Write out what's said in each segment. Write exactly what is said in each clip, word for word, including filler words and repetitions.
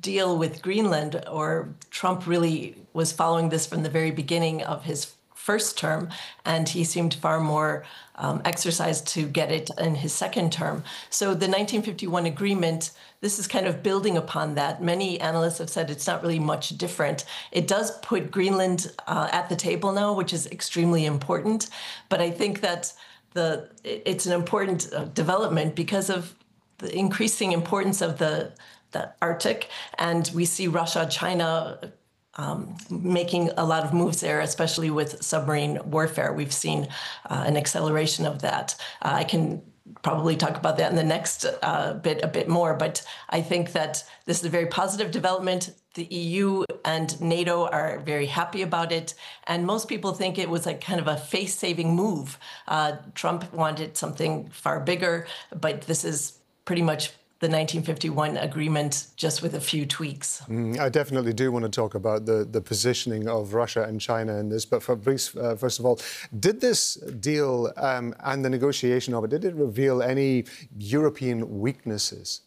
deal with Greenland, or Trump really was following this from the very beginning of his first term, and he seemed far more um, exercised to get it in his second term. So the nineteen fifty-one agreement, this is kind of building upon that. Many analysts have said it's not really much different. It does put Greenland uh, at the table now, which is extremely important. But I think that the it's an important uh, development because of the increasing importance of the, the Arctic. And we see Russia, China, Um, making a lot of moves there, especially with submarine warfare. We've seen uh, an acceleration of that. Uh, I can probably talk about that in the next uh, bit a bit more, but I think that this is a very positive development. The E U and NATO are very happy about it, and most people think it was like kind of a face-saving move. Uh, Trump wanted something far bigger, but this is pretty much the nineteen fifty-one agreement, just with a few tweaks. Mm, I definitely do want to talk about the, the positioning of Russia and China in this. But Fabrice, uh, first of all, did this deal um, and the negotiation of it, did it reveal any European weaknesses?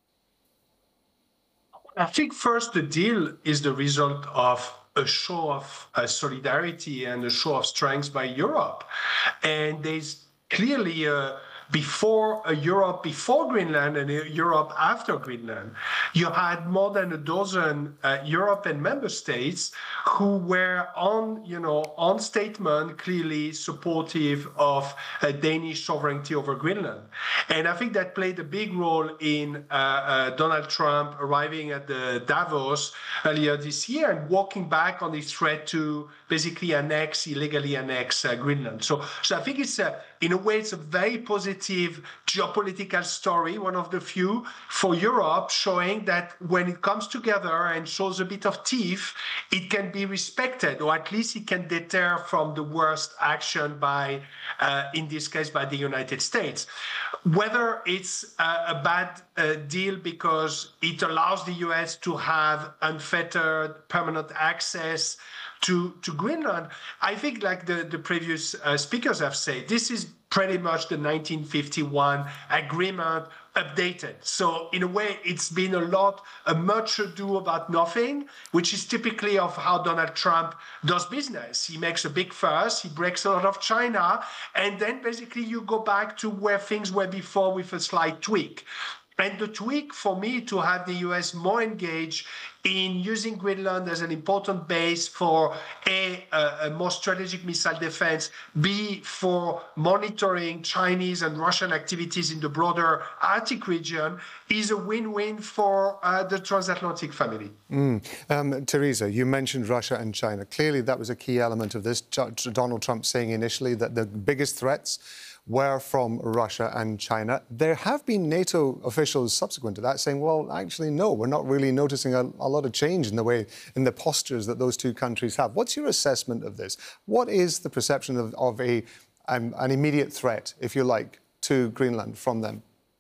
I think first the deal is the result of a show of uh, solidarity and a show of strength by Europe. And there's clearly a before a Europe before Greenland and a Europe after Greenland. You had more than a dozen uh, European member states who were on, you know, on statement clearly supportive of uh, Danish sovereignty over Greenland. And I think that played a big role in uh, uh, Donald Trump arriving at the Davos earlier this year and walking back on his threat to basically annex, illegally annex uh, Greenland. So, so I think it's a, in a way, it's a very positive geopolitical story, one of the few for Europe, showing that when it comes together and shows a bit of teeth, it can be respected, or at least it can deter from the worst action by, uh, in this case, by the United States. Whether it's a, a bad uh, deal because it allows the U S to have unfettered permanent access to, to Greenland, I think, like the, the previous uh, speakers have said, this is pretty much the nineteen fifty-one agreement updated. So in a way, it's been a lot, a much ado about nothing, which is typically of how Donald Trump does business. He makes a big fuss, he breaks a lot of China, and then basically you go back to where things were before with a slight tweak. And the tweak for me to have the U S more engaged in using Greenland as an important base for A, a, a more strategic missile defense, B, for monitoring Chinese and Russian activities in the broader Arctic region, is a win-win for uh, the transatlantic family. Mm. Um, Teresa, you mentioned Russia and China. Clearly that was a key element of this. Donald Trump saying initially that the biggest threats were from Russia and China. There have been NATO officials subsequent to that saying, well, actually, no, we're not really noticing a, a lot of change in the way, in the postures that those two countries have. What's your assessment of this? What is the perception of, of a, um, an immediate threat, if you like, to Greenland from them?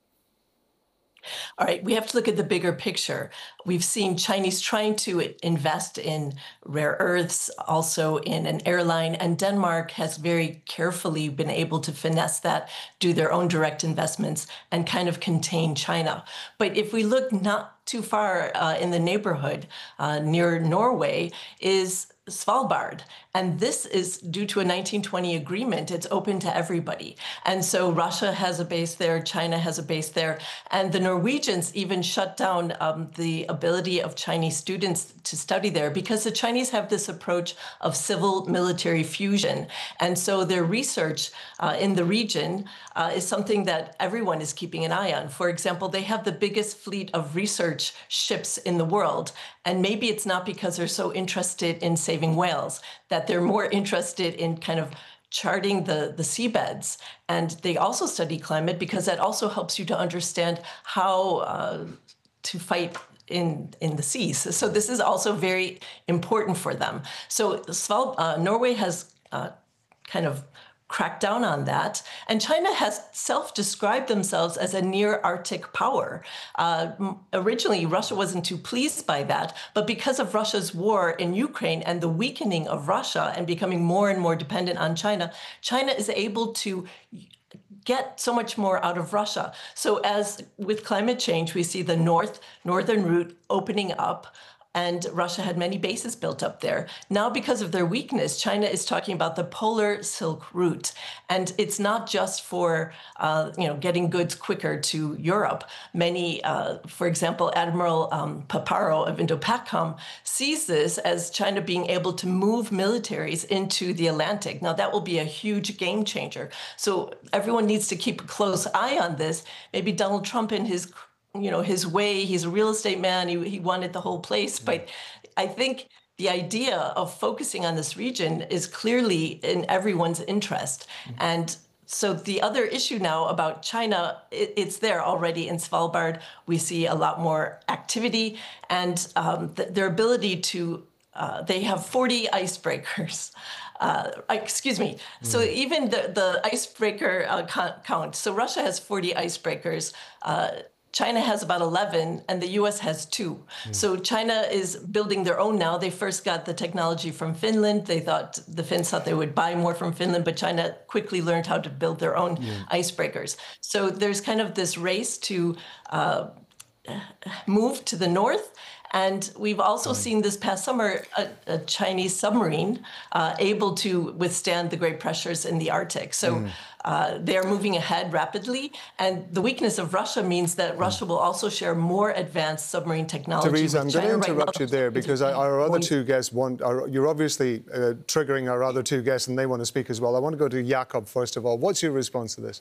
All right, we have to look at the bigger picture. We've seen Chinese trying to invest in rare earths, also in an airline, and Denmark has very carefully been able to finesse that, do their own direct investments, and kind of contain China. But if we look not too far uh, in the neighborhood, uh, near Norway, is Svalbard. And this is due to a nineteen twenty agreement. It's open to everybody. And so Russia has a base there, China has a base there, and the Norwegians even shut down um, the ability of Chinese students to study there because the Chinese have this approach of civil-military fusion. And so their research uh, in the region uh, is something that everyone is keeping an eye on. For example, they have the biggest fleet of research ships in the world. And maybe it's not because they're so interested in saving whales, that they're more interested in kind of charting the, the seabeds. And they also study climate because that also helps you to understand how uh, to fight in, in the seas. So this is also very important for them. So Sval, uh, Norway has uh, kind of crack down on that. And China has self-described themselves as a near-Arctic power. Uh, originally, Russia wasn't too pleased by that, but because of Russia's war in Ukraine and the weakening of Russia and becoming more and more dependent on China, China is able to get so much more out of Russia. So as with climate change, we see the north, northern route opening up, and Russia had many bases built up there. Now, because of their weakness, China is talking about the polar Silk Route. And it's not just for, uh, you know, getting goods quicker to Europe. Many, uh, for example, Admiral um, Paparo of Indo-PACOM sees this as China being able to move militaries into the Atlantic. Now, that will be a huge game changer. So everyone needs to keep a close eye on this. Maybe Donald Trump in his you know, his way, he's a real estate man, he, he wanted the whole place. But I think the idea of focusing on this region is clearly in everyone's interest. Mm-hmm. And so the other issue now about China, it, it's there already in Svalbard. We see a lot more activity and um, th- their ability to, uh, they have forty icebreakers. Uh, excuse me. Mm. So even the, the icebreaker uh, count, so Russia has forty icebreakers. Uh, China has about eleven, and the U S has two. Mm. So China is building their own now. They first got the technology from Finland. They thought, the Finns thought they would buy more from Finland, but China quickly learned how to build their own yeah. icebreakers. So there's kind of this race to uh, move to the north. And we've also mm. seen this past summer a, a Chinese submarine uh, able to withstand the great pressures in the Arctic. So mm. uh, they're moving ahead rapidly. And the weakness of Russia means that mm. Russia will also share more advanced submarine technology. Teresa, I'm China going to interrupt right you there because our other two guests want, are, you're obviously uh, triggering our other two guests and they want to speak as well. I want to go to Jakob first of all. What's your response to this?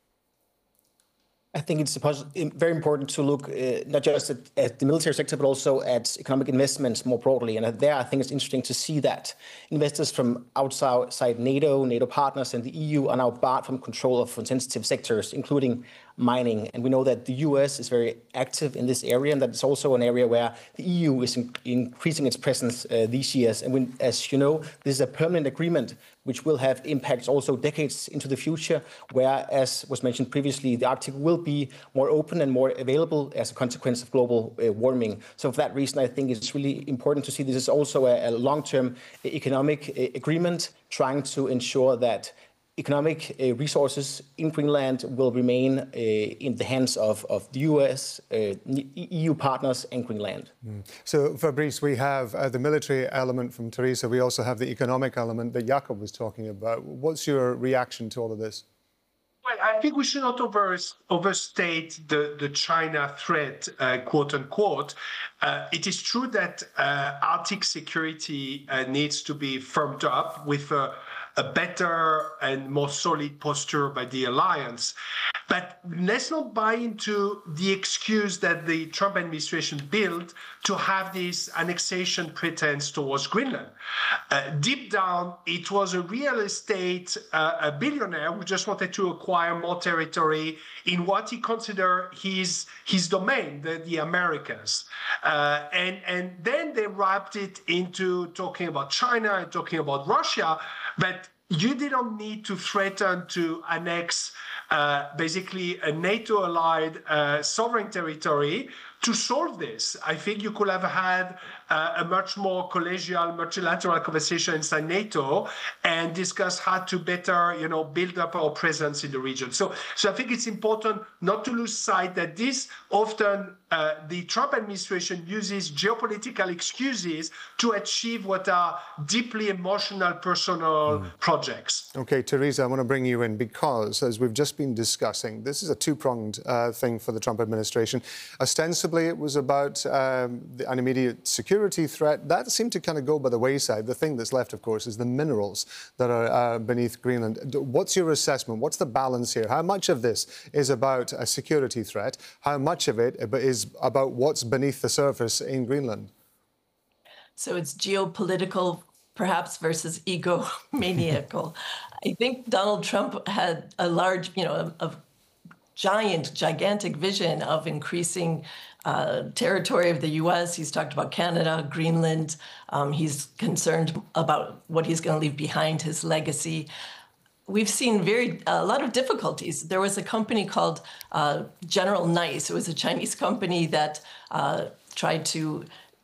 I think it's very important to look uh, not just at, at the military sector, but also at economic investments more broadly. And there, I think it's interesting to see that investors from outside NATO, NATO partners, and the E U are now barred from control of sensitive sectors, including mining. And we know that the U S is very active in this area, and that it's also an area where the E U is in, increasing its presence uh, these years. And when, as you know, this is a permanent agreement which will have impacts also decades into the future, where, as was mentioned previously, the Arctic will be more open and more available as a consequence of global uh, warming. So for that reason, I think it's really important to see this as also a, a long-term economic uh, agreement trying to ensure that economic uh, resources in Greenland will remain uh, in the hands of, of the U S, uh, E U partners, and Greenland. Mm. So, Fabrice, we have uh, the military element from Teresa. We also have the economic element that Jakob was talking about. What's your reaction to all of this? Well, I think we should not over, overstate the, the China threat, uh, quote unquote. Uh, it is true that uh, Arctic security uh, needs to be firmed up with a a better and more solid posture by the alliance. But let's not buy into the excuse that the Trump administration built to have this annexation pretense towards Greenland. Uh, deep down, it was a real estate uh, a billionaire who just wanted to acquire more territory in what he considered his, his domain, the, the Americas. Uh, and, and then they wrapped it into talking about China and talking about Russia. But you didn't need to threaten to annex uh, basically a NATO-allied uh, sovereign territory to solve this. I think you could have had uh, a much more collegial, multilateral conversation inside NATO and discuss how to better, you know, build up our presence in the region. So, so I think it's important not to lose sight that this often uh, the Trump administration uses geopolitical excuses to achieve what are deeply emotional, personal mm. projects. Okay, Teresa, I want to bring you in because, as we've just been discussing, this is a two-pronged uh, thing for the Trump administration. Ostensibly, it was about um, the, an immediate security threat. That seemed to kind of go by the wayside. The thing that's left, of course, is the minerals that are uh, beneath Greenland. What's your assessment? What's the balance here? How much of this is about a security threat? How much of it is about what's beneath the surface in Greenland? So it's geopolitical, perhaps, versus egomaniacal. I think Donald Trump had a large, you know, a, a giant, gigantic vision of increasing uh, territory of the U S. He's talked about Canada, Greenland. Um, he's concerned about what he's going to leave behind, his legacy. We've seen very a lot of difficulties. There was a company called uh, General Nice. It was a Chinese company that uh, tried to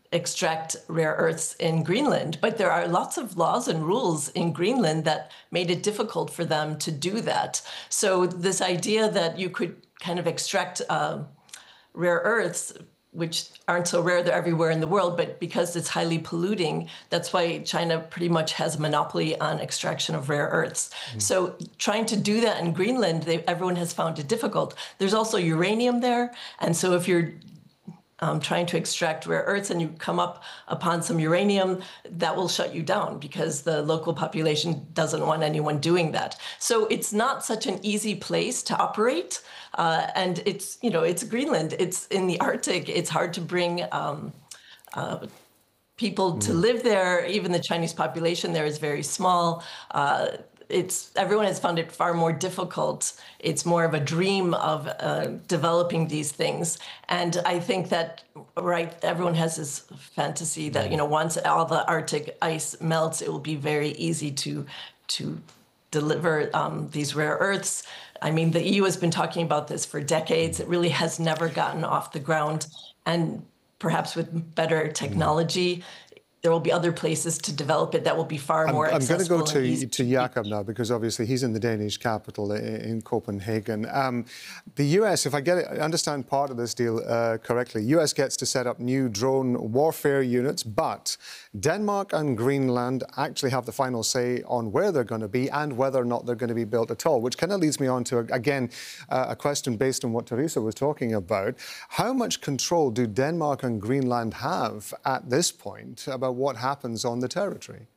extract rare earths in Greenland, but there are lots of laws and rules in Greenland that made it difficult for them to do that. So this idea that you could kind of extract uh, rare earths, which aren't so rare, they're everywhere in the world, but because it's highly polluting, that's why China pretty much has a monopoly on extraction of rare earths. Mm. So trying to do that in Greenland, they, everyone has found it difficult. There's also uranium there, and so if you're Um, trying to extract rare earths and you come up upon some uranium, that will shut you down because the local population doesn't want anyone doing that. So it's not such an easy place to operate. Uh, and it's, you know, it's Greenland, it's in the Arctic. It's hard to bring um, uh, people to live there. Even the Chinese population there is very small. Uh, It's everyone has found it far more difficult. It's more of a dream of uh, developing these things, and I think that right, everyone has this fantasy that you know once all the Arctic ice melts, it will be very easy to to deliver um, these rare earths. I mean, the E U has been talking about this for decades. It really has never gotten off the ground, and perhaps with better technology, there will be other places to develop it that will be far more I'm, accessible. I'm going to go to, to Jakob now, because obviously he's in the Danish capital in, in Copenhagen. Um, the U S, if I get it, I understand part of this deal uh, correctly, U S gets to set up new drone warfare units, but Denmark and Greenland actually have the final say on where they're going to be and whether or not they're going to be built at all, which kind of leads me on to, again, uh, a question based on what Teresa was talking about. How much control do Denmark and Greenland have at this point about what happens on the territory?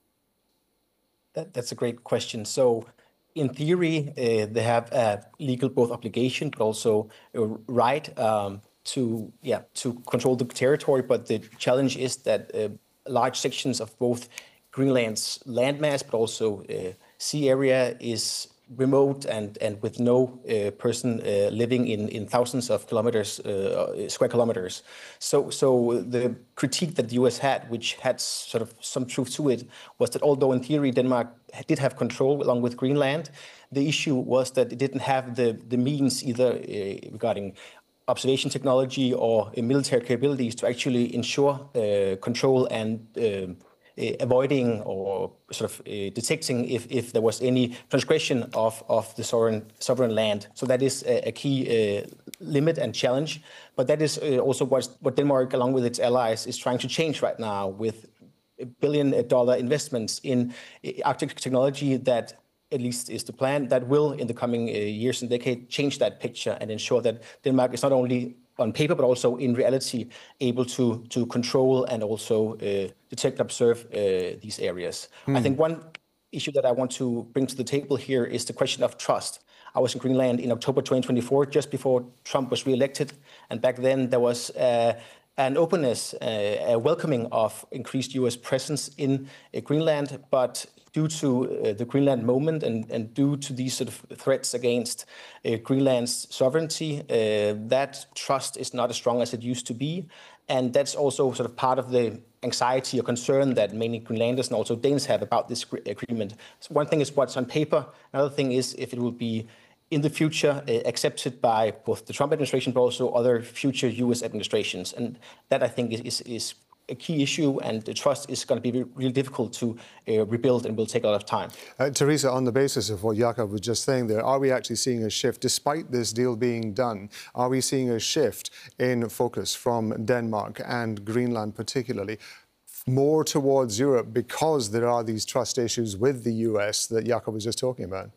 That, that's a great question. So, in theory, uh, they have a legal both obligation but also a right um, to yeah to control the territory. But the challenge is that uh, large sections of both Greenland's landmass but also uh, sea area is remote and, and with no uh, person uh, living in, in thousands of kilometers, uh, square kilometers. So so the critique that the U S had, which had sort of some truth to it, was that although in theory Denmark did have control along with Greenland, the issue was that it didn't have the, the means either uh, regarding observation technology or uh, military capabilities to actually ensure uh, control and uh, Uh, avoiding or sort of uh, detecting if, if there was any transgression of, of the sovereign sovereign land. So that is a, a key uh, limit and challenge. But that is uh, also what, what Denmark, along with its allies, is trying to change right now with billion dollar investments in Arctic technology that at least is the plan, that will in the coming uh, years and decade change that picture and ensure that Denmark is not only on paper, but also in reality, able to to control and also uh, detect and observe uh, these areas. Mm. I think one issue that I want to bring to the table here is the question of trust. I was in Greenland in October twenty twenty-four, just before Trump was re-elected, and back then there was uh, an openness, uh, a welcoming of increased U S presence in uh, Greenland, but due to uh, the Greenland moment and, and due to these sort of threats against uh, Greenland's sovereignty, uh, that trust is not as strong as it used to be. And that's also sort of part of the anxiety or concern that many Greenlanders and also Danes have about this agreement. So one thing is what's on paper. Another thing is if it will be in the future uh, accepted by both the Trump administration but also other future U S administrations. And that, I think, is, is, is a key issue, and the trust is going to be really difficult to uh, rebuild and will take a lot of time. Uh, Teresa, on the basis of what Jakob was just saying there, are we actually seeing a shift, despite this deal being done, are we seeing a shift in focus from Denmark and Greenland particularly, more towards Europe because there are these trust issues with the U S that Jakob was just talking about?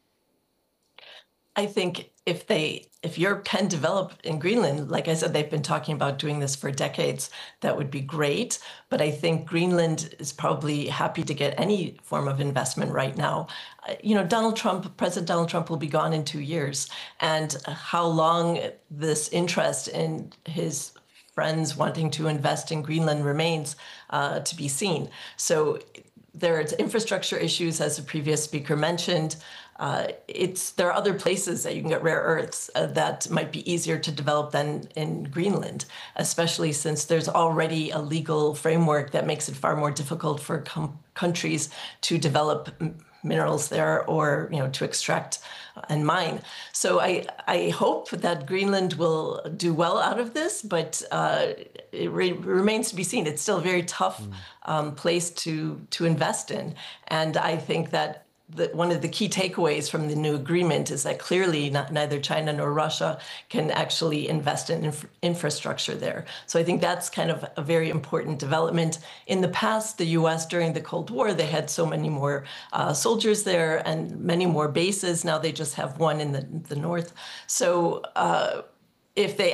I think if they, if Europe can develop in Greenland, like I said, they've been talking about doing this for decades, that would be great. But I think Greenland is probably happy to get any form of investment right now. Uh, you know, Donald Trump, President Donald Trump will be gone in two years. And how long this interest in his friends wanting to invest in Greenland remains uh, to be seen. So there's infrastructure issues, as the previous speaker mentioned. Uh, it's there are other places that you can get rare earths uh, that might be easier to develop than in Greenland, especially since there's already a legal framework that makes it far more difficult for com- countries to develop minerals there or, you know, to extract and mine. So I, I hope that Greenland will do well out of this, but uh, it re- remains to be seen. It's still a very tough mm. um, place to, to invest in. And I think that The, one of the key takeaways from the new agreement is that clearly not, neither China nor Russia can actually invest in inf- infrastructure there. So I think that's kind of a very important development. In the past, the U S during the Cold War, they had so many more uh, soldiers there and many more bases. Now they just have one in the, the north. So uh, if they